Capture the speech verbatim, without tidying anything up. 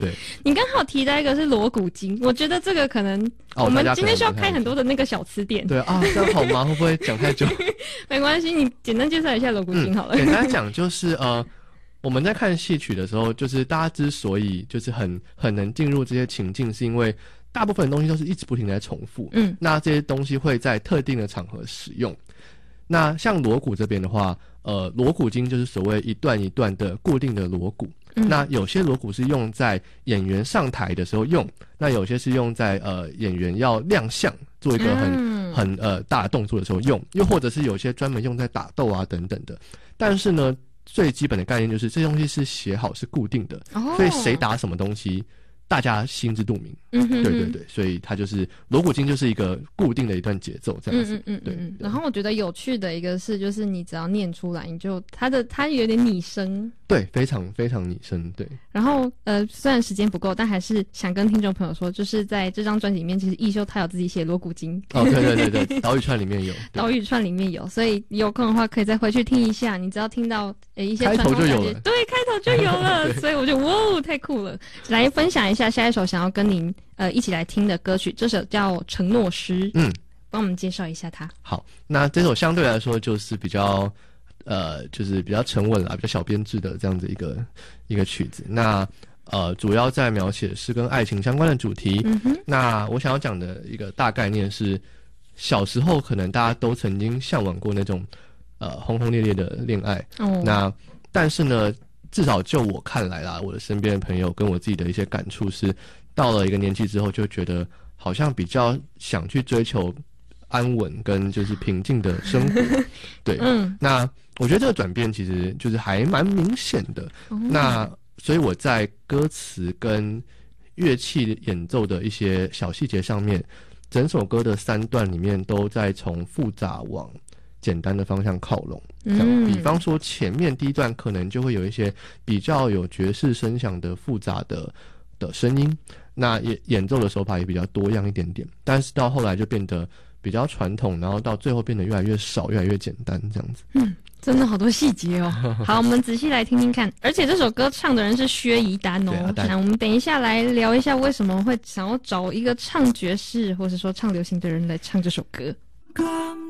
对， 你刚好提到一个是锣鼓经，我觉得这个可能我们今天需要开很多的那个小词典。 对啊，这样好吗？会不会讲太久？ 没关系，你简单介绍一下锣鼓经好了。 嗯、简单讲就是呃，我们在看戏曲的时候，就是大家之所以就是很很能进入这些情境，是因为大部分的东西都是一直不停地在重复。嗯，那这些东西会在特定的场合使用。那像锣鼓这边的话，呃，锣鼓经就是所谓一段一段的固定的锣鼓。嗯、那有些锣鼓是用在演员上台的时候用，那有些是用在呃演员要亮相做一个很、嗯、很呃大的动作的时候用，又或者是有些专门用在打斗啊等等的。但是呢，最基本的概念就是这些东西是写好是固定的，哦、所以谁打什么东西，大家心知肚明。嗯哼哼，对对对，所以它就是锣鼓经就是一个固定的一段节奏这样子。嗯嗯嗯，对。 然后我觉得有趣的一个是，就是你只要念出来，你就它的它有点拟声。 对，非常非常拟声，对。 然后呃，虽然时间不够，但还是想跟听众朋友说，就是在这张专辑里面，其实艺修他有自己写锣鼓经。 哦，对对对对，岛屿串里面有， 岛屿串里面有，所以有空的话可以再回去听一下。你只要听到呃一些开头就有了， 对，开头就有了，所以我就哇，太酷了！来分享一下下一首想要跟您呃一起来听的歌曲，这首叫《承诺诗》。嗯，帮我们介绍一下它。 好，那这首相对来说就是比较。呃，就是比较沉稳啦，比较小编制的这样子一个一个曲子。那呃，主要在描写是跟爱情相关的主题。嗯哼。那我想要讲的一个大概念是，小时候可能大家都曾经向往过那种呃轰轰烈烈的恋爱。哦。那但是呢，至少就我看来啦，我的身边的朋友跟我自己的一些感触是，到了一个年纪之后，就觉得好像比较想去追求安稳跟就是平静的生活。对。嗯。那我觉得这个转变其实就是还蛮明显的。哦、那所以我在歌词跟乐器演奏的一些小细节上面，整首歌的三段里面都在从复杂往简单的方向靠拢。这样，嗯、比方说前面第一段可能就会有一些比较有爵士声响的复杂的的声音，那也演奏的手法也比较多样一点点，但是到后来就变得比较传统，然后到最后变得越来越少，越来越简单，这样子。嗯。 真的好多细节哦。好，我们仔细来听听看。而且这首歌唱的人是薛怡丹哦。那我们等一下来聊一下为什么会想要找一个唱爵士或者说唱流行的人来唱这首歌。